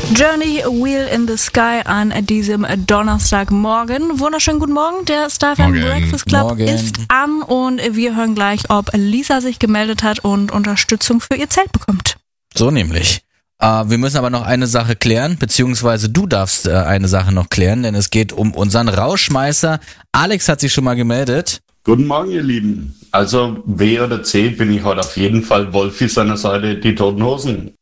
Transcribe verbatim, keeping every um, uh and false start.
Journey, Wheel in the Sky an diesem Donnerstagmorgen. Wunderschönen guten Morgen, der Star F M Breakfast Club Morgen. ist an und wir hören gleich, ob Lisa sich gemeldet hat und Unterstützung für ihr Zelt bekommt. So nämlich. Uh, wir müssen aber noch eine Sache klären, beziehungsweise du darfst uh, eine Sache noch klären, denn es geht um unseren Rauschmeißer. Alex hat sich schon mal gemeldet. Guten Morgen, ihr Lieben. Also W oder C bin ich heute auf jeden Fall Wolfi seiner Seite, die Toten Hosen.